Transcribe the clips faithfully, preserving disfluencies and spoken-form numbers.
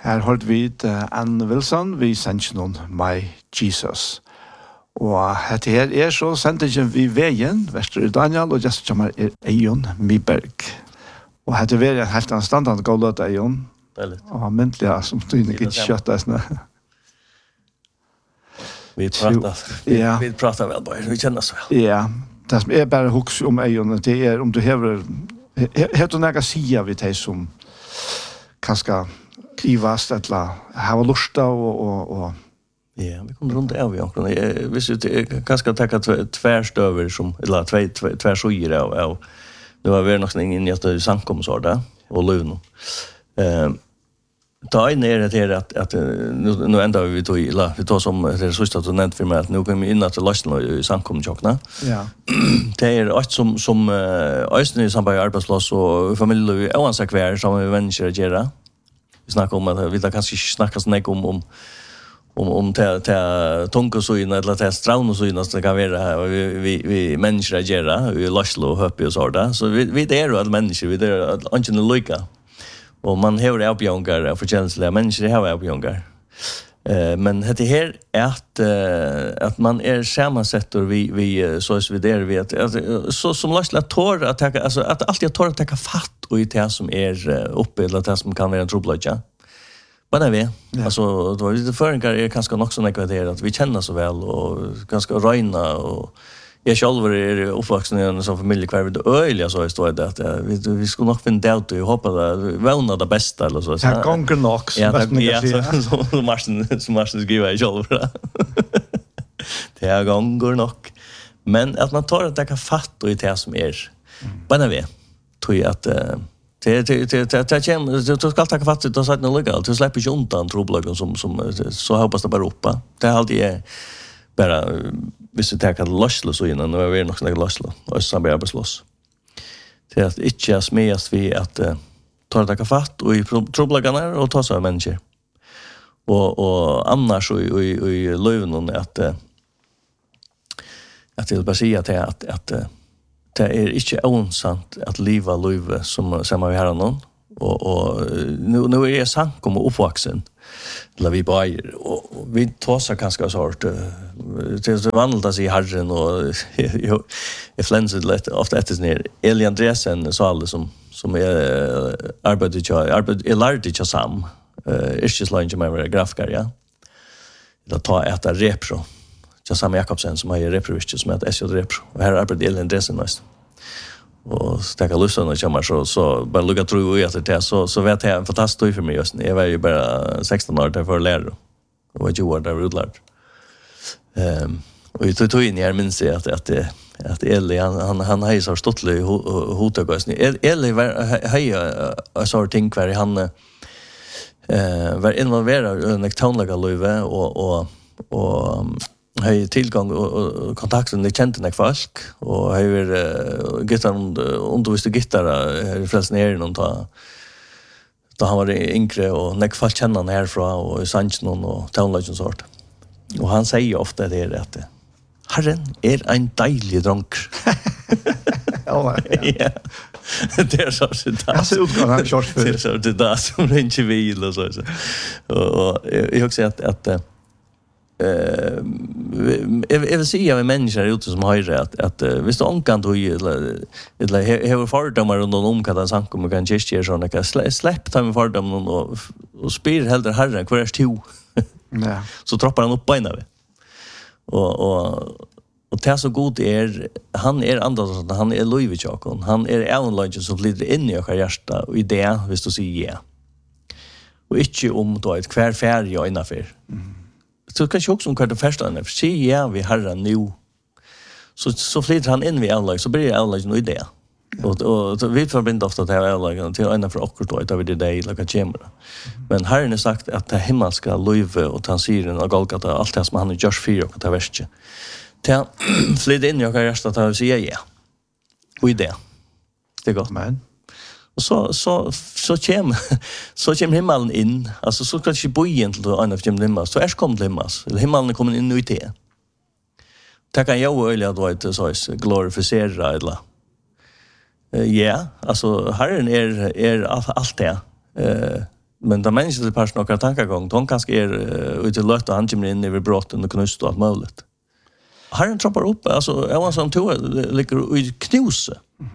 Her holdt vi uh, Anne Wilson, vi sendte noen My Jesus. Og dette her er så sendte vi veien, Vester Daniel, og just kommer er Eion Miberg. Og dette er en helt annen standard gå løt Eion. Deiligt. Og han myntlig, ja, som du ikke kjøtt deg. Vi pratar, vi, ja. vi pratar väl bara, vi känner så väl. Ja, det som är bara hux om Eion, det är om du häver, heter några sia vid dig som kanske krivast eller ha lusta och och och ja, vi kommer runt av jag. Visst det kanske ta tvärstöver som eller två tvärsojor av av. Det var väl nog ingen i att sankom så där och Luno. Ehm ta in det här att att nu nu ändå vi tog illa vi tar som det så att nämnt för mig att nu kommer in att lösna i sankom chokna. Ja. Det är allt som som ösnen i samband med arbetsplats och familj och oansett kvar som vi vänner att göra. Vi snackar om att vi där kanske snacka snäck om om om om te te tonko så in eller te straun så in att det kan vara vi vi vi människor att göra vi laslo happy och så där så vi vi det är att människor vi det är antingen lika och man har det upp younger för känsliga människor har det upp younger eh men det här är att att man är sammansätter vi vi så är vi där vet så som lasla tår att ta alltså att alltid tår att ta fatt och i det som är uppe eller det som kan vara en trubbel. Men vi, ja. Alltså då är det föringar är ganska nog så mycket det att vi känner så väl och ganska röjna och jag själv är uppvuxen i en sån familj kvar vid öliga så står det att vi vi skulle nog finna det och hoppa det vänner det bästa eller så. Det gånger nog. Ja, det så så Martin så Martin skriver jag själv. Det gånger nog. Men att man tar det kan fatt och i det som är. Men vi tror jag att Det det det det det du ska ta fatt det så att det legalt du släpper ju undan trubbelagen som som så hoppas det bara uppa det är alltid är bara visst det kan lossla så innan och vi är nog såna lossla och så blir arbetslös det är inte smejas vi att ta det fatt och i trubbelagarna och ta så människor och och annars och i i löven att att det bara säga att att det är inte onsant att leva livet som som vi har någon och och nu nu är jag sankom och uppvuxen eller vi bara och vi tar så ganska sort det är så vanligt att se Herren och jag flänser lite ofta efter ner Eli Andreasen så alla som som är arbetar jag arbetar är lärd inte sam är just lunch med grafiker ja det tar äta repro jag Sam Jakobsen som har reprovisst som heter S J Repro och här arbetar Eli Andreasen mest och stäcka lusten och kommer så så bara lugga tro i att det så så vet jag en fantastisk för mig just jag var ju bara sexton år där för att lära och jag var där utlärd ehm och jag tog in här minns jag att att att Eli han han han har ju så stått i hotagosen Eli var höja så ting kvar han eh var involverad i en tonlaga löve och och och har tillgång och kontakt med kända folk och har uh, gitarr undervisst gitarr flest ner någon ta då han var yngre och när folk känner han härifrån och sanns någon och tonlagen sort och han säger ofta det är att Herren är en deilig dronk. Ja, ja. Det är så så där. Jag ser ut kan han short för. Det är så det där som inte vill och så så. Och jag också att att eh jag vill säga med människor ute som har rätt att visst du ankan då eller eller har fördomar runt om kan han komma kan gestera såna kan släpp ta med fördom och och spyr helt Herren kvar är två. Ja. Så trappar han upp på ena. Och och och det är så god är han är andra så han är Louis Chakon. Han är Alan Lodge som flyter in i och hjärta och idé visst du säger ja. Och inte om då ett kvar färg och innanför. Mm. Så kanske också om kan det första när för sig ja vi har nu så så flyter han in vid alla så blir alla nu idé. Och och vi förbinder ofta det här alla till ena för och då utav det där lika chamber. Men Herren har sagt att det himmelska löve och tansiren och Golgata allt det som han har gjort för och det värsta. Ta flyt in jag kan resta att säga ja. Och idé. Det går. Men och så så så kem så kem himmelen in alltså så kanske bo egentligen då en av dem limmas så är kom limmas himmelen kommer in i det. Ta kan jag öliga då inte så är glorifiera eller ja, alltså Herren är är allt det. Eh men de människor som har några tankegång, de kanske är uh, ute i löt och han kommer in över brotten och knust och allt möjligt. Herren trappar upp, alltså jag var som tog ligger i knuse. Mm.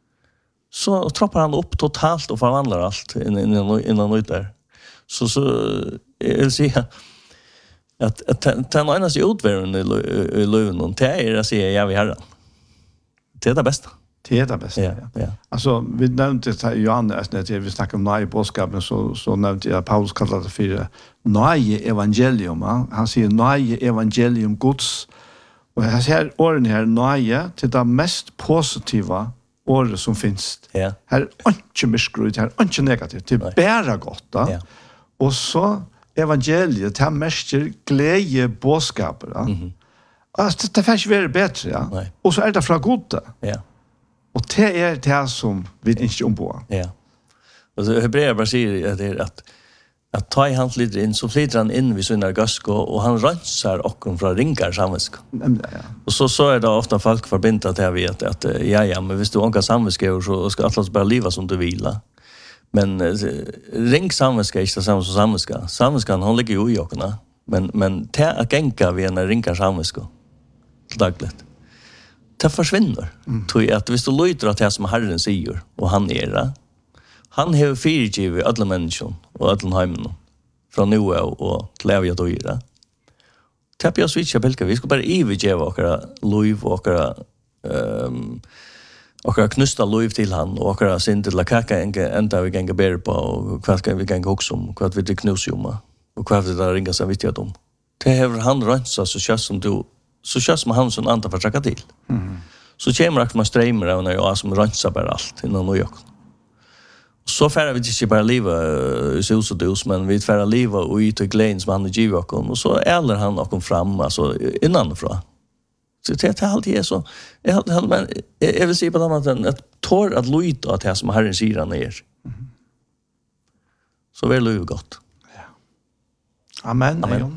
Så trappar han upp totalt och förvandlar allt innan innan ut där. Så så jag vill säga att att den enaste utvärden i löven det är att säga jag vi Herren. Det är det bästa. Det är det bästa. Ja, ja. Alltså vi nämnde det Johannes när vi snackade om nya budskapen så så nämnde jag Paulus kallar det för nya evangelium. Han säger nya evangelium Guds. Och här ser orden här nya till det mest positiva ordet som finns. Ja. Här är inte missgrut, här är inte negativt. Det är bara gott. Ja. Och så evangeliet, det här mäster glädje budskaper. Ja. Mm-hmm. Alltså det får inte vara bättre. Ja. Nej. Och så är det från goda. Ja. Och det är det som vi inte ombår. Ja. Och så Hebreer bara säger att det är att att ta i hans lite in så flyter han in vid sina gask och han rensar och från ringar samvisk. Ja. Och så så är det ofta folk förbinda till att vet att ja ja men hvis du onka samviska så ska allt bara leva som du vill. Men ring samviska är inte samma som samviska. Samviskan hon ligger ju i jockarna. Men men te att gänka vid en ringar samviska. Dagligt. Det försvinner. Mm. Tror jag att hvis du lyder att det som Herren säger och han är det. Han har fyrtjivit alla människor och alla hemmen från nu och till eviga döjra. Tappar jag switcha belka, vi ska bara övergeva våra liv och våra um, våra knusta liv till han och våra synd till kaka ända vi kan bära på och vad kan vi kan också om vad vi det knusjuma och vad det där ringa så vitt jag dem. Det har han rensa så känns som du så känns som han som andra försöka till. Mm. Så kommer att man strömmar och när jag som rensa bara allt innan och jag. Så färre vi inte bara leva i sus och dus, men vi färre leva och ut och glädjen som han är givet och, och så äller han och fram alltså, innanfra. Så det är alltid är så. Jag, men, jag vill säga på det att att tår att lyda att det som Herren säger han är. Mm. Så väl är gott. Ja. Amen. Amen.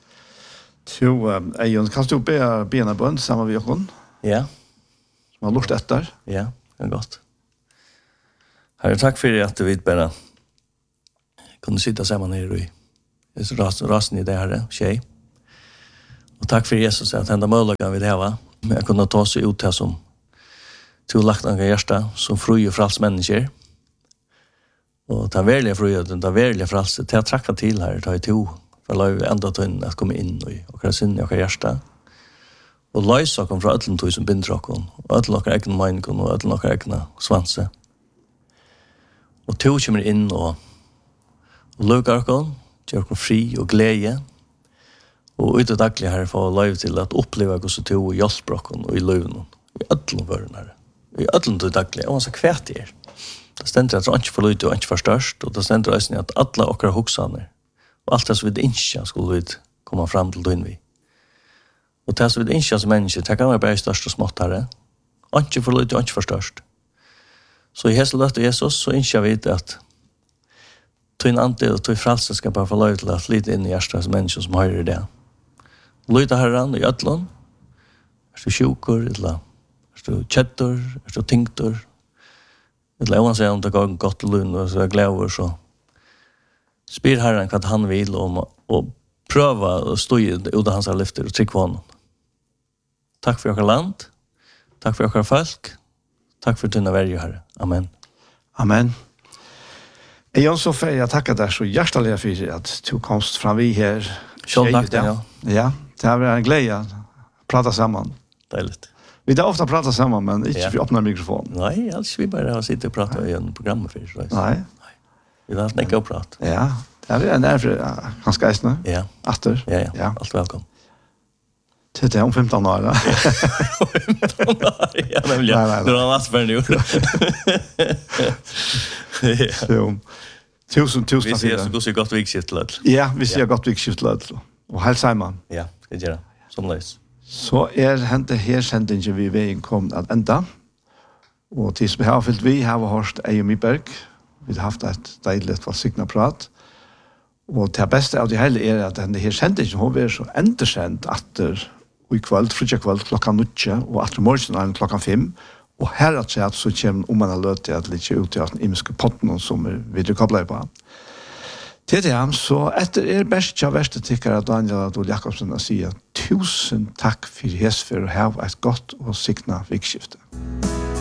Så, Ejon, kan du be bena bønn sammen med Jokon? Ja. Som har lurt etter? Ja, det er godt. Herre, takk for at vi bare kunne sitte sammen her i rasen i det her, tjej. Og takk for Jesus at enda mulighet vi det her, men jeg kunne ta seg ut her som to lagt noen hjerte, som fru og frals mennesker. Og ta verlige fru og ta verlige frals, til å trakke til her, ta i to, for å lave enda tøyne at komme inn i okra sinne, okra hjerte. Og løse oss fra ødelen tøy som binder oss, og ødelen okra egne meningen, og ødelen okra egne svanse. Og to kommer inn og, og lukker oss, gjør oss fri og glede, og ut og daglig her får lov til at oppleve oss to og hjelpe oss og i løven, i ødelen våren her. I ødelen til daglig, og så kvært det er. Det stender at det ikke for lite og ikke for størst, og det stender også at alle okra hoksene og alt det som vi ikke skulle vi komme fram til døgn vi. Og det som vi ikke som mennesker, det kan være bare størst og smått her. Ikke for lite og ikke for størst. Så i hese løtt og Jesus, så ikke vi at tøyn ante og tøy fralse skal bare få lov til at flyte inn i hjertet som mennesker som hører det. Lyte herren i ødlån. Er du sjukur, eller er du kjettur, er du tinktur, eller om han sier om det går godt til lunn og så er glæver, så spyr herren hva han vil om å prøve å stå ut av hans lyfter og trykk på honom. Takk for dere land. Takk for dere folk. Takk for dine verje, Herre. Amen. Amen. Jon Sofie, jeg takker deg så hjertelig for at du komst fram vi her. Selv takk, ja. Ja, det har vært en glede å prate sammen. Deilig. Vi har ofta pratat samman, men inte ja. Vi öppnar mikrofonen. Nej, alls vi bara har sittit och pratat i en program för så. Nej. Vi har haft mycket att prata. Ja, det är en därför ganska isna. Ja. Atter. Ja, ja. ja. Allt välkommen. Det är om femton år. femton år. Ja, men ja. Det var massor nu. Så tusen tusen vi ser så går så gott vikskiftlöd. Ja, vi ser gott vikskiftlöd. Och hälsa man. Ja, det gör det. Som läs. Så er hentet her sendingen vi veien kom at enda. Og til som vi har fyllt vi, har vi hørt Ejo Miberg. Vi har haft et deilig valgsiktende prat. Og det beste av det hele er at denne her sendingen, hun er så endersendt etter i kveld, fridtje kveld, klokka nødje, og etter morgenen klokka fem. Og her at så kommer om man har løt til at litt ut i at den imenske potten som vi vil koble på. Til det ham, så etter er best av verste tikkere Daniel Adol Jakobsen å si tusen takk for hesfer og ha et godt og signet vikskifte.